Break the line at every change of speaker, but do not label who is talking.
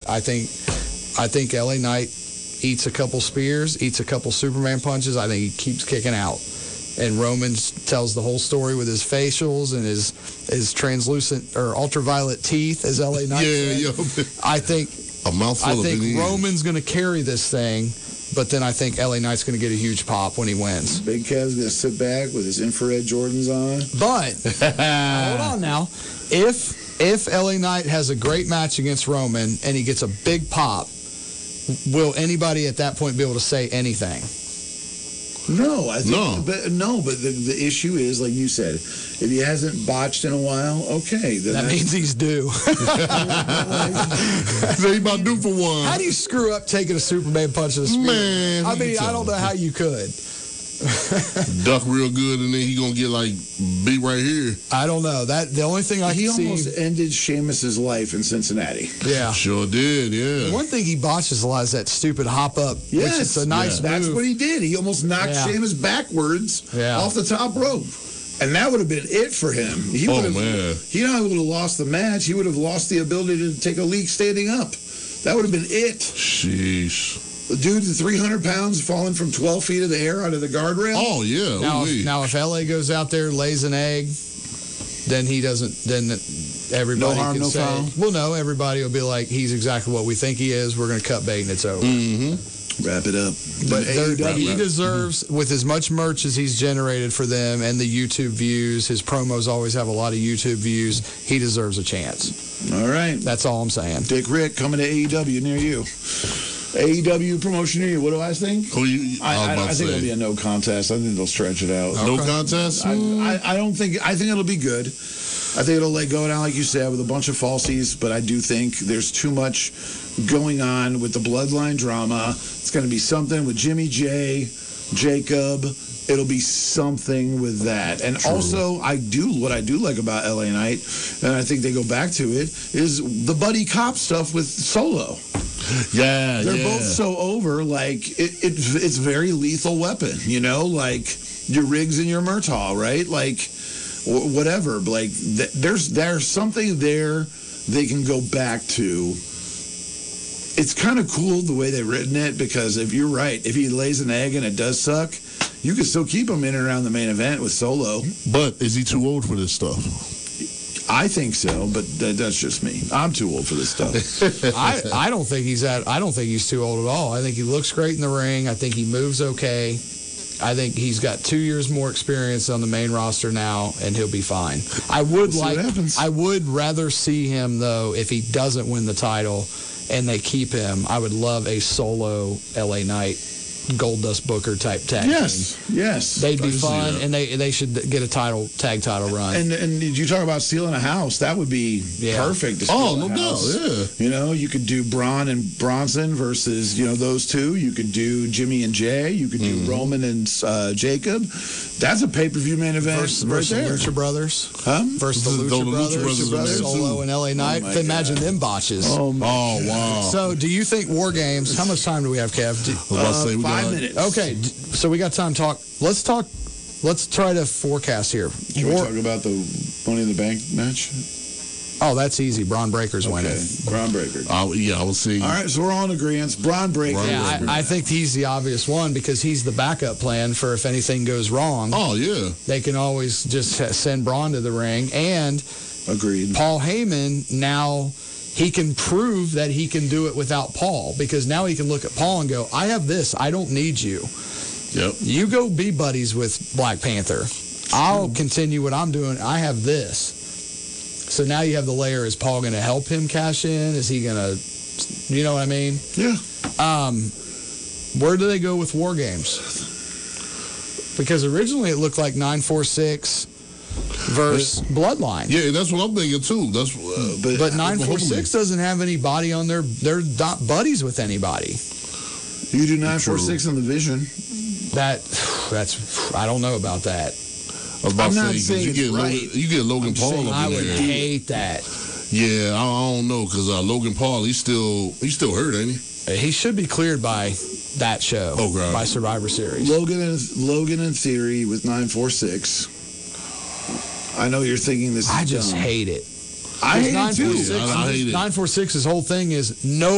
I think LA Knight eats a couple spears, eats a couple Superman punches. I think he keeps kicking out. And Roman tells the whole story with his facials and his translucent or ultraviolet teeth, as LA Knight said. I think
a mouthful of
Roman's going to carry this thing, but then I think LA Knight's going to get a huge pop when he wins.
Big Kev's going to sit back with his infrared Jordans on.
But hold on now, if LA Knight has a great match against Roman and he gets a big pop, will anybody at that point be able to say anything?
No, I think, but the issue is, like you said, if he hasn't botched in a while, okay, then
that means he's due.
He's about due for one.
How do you screw up taking a Superman punch to the spear?
Man,
I mean, I don't know how you could.
Duck real good, and then he gonna get like beat right here.
I don't know. That the only thing I
he
can see.
almost ended Sheamus's life in Cincinnati.
Yeah,
sure did. Yeah.
One thing he botches a lot is that stupid hop up.
Yes,
which is a nice move.
That's what he did. He almost knocked Sheamus backwards off the top rope, and that would have been it for him. He would have. He not would have lost the match. He would have lost the ability to take a leak standing up. That would have been it.
Sheesh.
The dude, 300 pounds, falling from 12 feet of the air out of the guardrail.
Oh, yeah.
Now, if LA goes out there, lays an egg, then he doesn't, then everybody
no harm,
can
no
say,
foul.
well, no, everybody will be like, he's exactly what we think he is. We're going to cut bait and it's over.
Wrap it up.
But he deserves, with as much merch as he's generated for them and the YouTube views, his promos always have a lot of YouTube views, he deserves a chance.
All right.
That's all I'm saying.
Dick Rick coming to AEW near you. AEW promotion near you. What do I think? I think it'll be a no contest. I think they'll stretch it out.
No contest?
I don't think. I think it'll be good. I think it'll go down like you said with a bunch of falsies, but I do think there's too much going on with the bloodline drama. It's going to be something with Jimmy J, Jacob. It'll be something with that. And also, what I do like about LA Knight, and I think they go back to it, is the buddy cop stuff with Solo.
Yeah,
they're both so over. Like it's very Lethal Weapon, you know, like your Riggs and your Murtaugh, right? Like whatever. Like there's something there they can go back to. It's kind of cool the way they've written it, because if you're right, if he lays an egg and it does suck, you can still keep him in and around the main event with Solo.
But is he too old for this stuff?
I think so, but that's just me. I'm too old for this stuff.
I don't think he's too old at all. I think he looks great in the ring. I think he moves okay. I think he's got 2 years more experience on the main roster now, and he'll be fine. I would rather see him, though, if he doesn't win the title and they keep him. I would love a solo LA Knight Goldust Booker type tag team.
Yes.
They'd be fun, and they should get a tag title run.
And you talk about stealing a house, that would be perfect to steal a house. You know, you could do Braun and Bronson versus, those two. You could do Jimmy and Jay. You could do Roman and Jacob. That's a pay-per-view main event
versus
there.
the Lucha Brothers.
Huh?
Versus the Lucha Brothers. Solo and LA Knight. Imagine them botches.
Oh, wow.
So, do you think War Games, how much time do we have, Kev?
5 minutes.
Okay, so we got time to talk. Let's try to forecast here.
Should we talk about the Money in the Bank match?
Oh, that's easy. Braun Breaker's winning.
Braun Breaker.
I will see.
All right, so we're all in agreement. Braun Breaker.
Yeah, I think he's the obvious one, because he's the backup plan for if anything goes wrong.
Oh, yeah.
They can always just send Braun to the ring. And
agreed.
Paul Heyman, now he can prove that he can do it without Paul, because now he can look at Paul and go, I have this. I don't need you.
Yep.
You go be buddies with Black Panther. I'll continue what I'm doing. I have this. So now you have the layer. Is Paul going to help him cash in? Is he going to, you know what I mean?
Yeah.
Where do they go with War Games? Because originally it looked like 946 versus Bloodline.
Yeah, that's what I'm thinking too. That's
but 946 doesn't have anybody on their. They're not buddies with anybody.
You do 946 in the Vision.
That's I don't know about that.
I was about to say, you get Logan Paul over there.
I would hate that.
Yeah, I don't know, because Logan Paul, he's still hurt, ain't he?
He should be cleared by that show.
Oh, God.
By Survivor Series.
Logan in theory with 946. I know you're thinking this is
I just hate it.
I hate it too.
I hate it.
946's whole thing is no